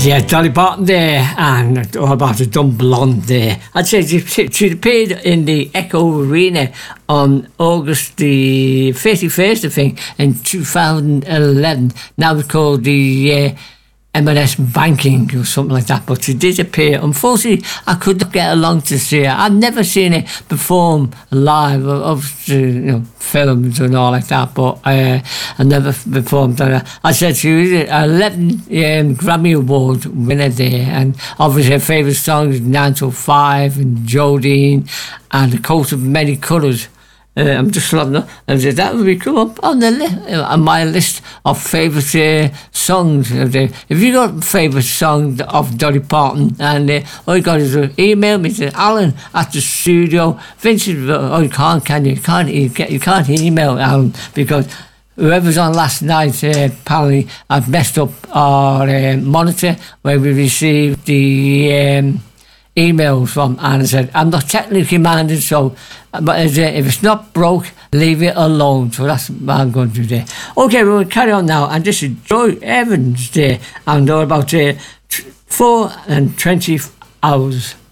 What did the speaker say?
Yeah, Dolly Parton there, and all about a dumb blonde there. I'd say she appeared in the Echo Arena on August the 31st, I think, in 2011. Now it's called the M&S Banking or something like that, but she did appear. Unfortunately, I could not get along to see her. I've never seen her perform live, obviously, films and all like that, but I never performed on her. I said she was an 11 Grammy Award winner there, and obviously her favourite songs is 9 to 5 and Jodine and The Coat of Many Colours. I'm just looking up and said that would come up on the on my list of favourite songs. If you got a favourite song of Dolly Parton, and all you got is email me to Alan at the studio. Vincent, you can't, can you? You can't email Alan because whoever's on last night, apparently I've messed up our monitor where we received the emails from, and I said I'm not technically minded, so but if it's not broke, leave it alone. So that's what I'm going to do there. Okay, we'll carry on now, and this is Joy Evans there, and all about 4 and 20 hours.